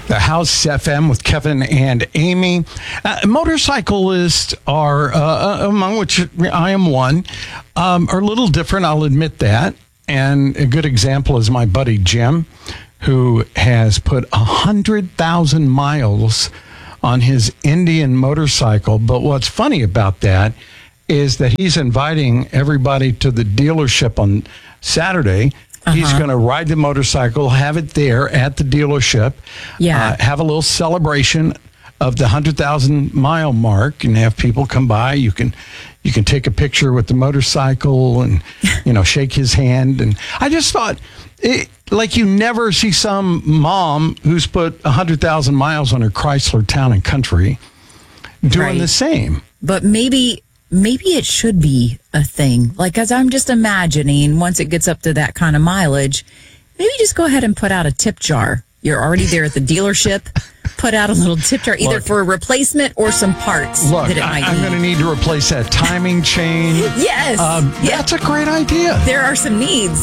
The House FM with Kevin and Amy. Motorcyclists are, among which I am one, are a little different, I'll admit that. And a good example is my buddy Jim, who has put 100,000 miles on his Indian motorcycle. But what's funny about that is that he's inviting everybody to the dealership on Saturday. He's going to ride the motorcycle, have it there at the dealership, have a little celebration of the 100,000 mile mark, and have people come by. You can take a picture with the motorcycle and shake his hand. And I just thought, like, you never see some mom who's put 100,000 miles on her Chrysler Town and Country doing the same. But maybe it should be a thing. Like, as I'm just imagining, once it gets up to that kind of mileage, maybe just go ahead and put out a tip jar. You're already there at the dealership. Put out a little tip jar, either for a replacement or some parts that it might need. I'm going to need to replace that timing chain. Yes. That's a great idea. There are some needs.